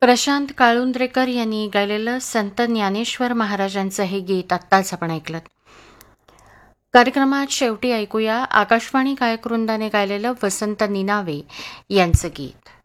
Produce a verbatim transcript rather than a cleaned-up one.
प्रशांत काळुंद्रेकर यांनी गायलेलं संत ज्ञानेश्वर महाराजांचं हे गीत आत्ताच आपण ऐकलं. कार्यक्रमात शेवटी ऐकूया आकाशवाणी गायक वृंदाने गायलेलं वसंत निनावे यांचं गीत.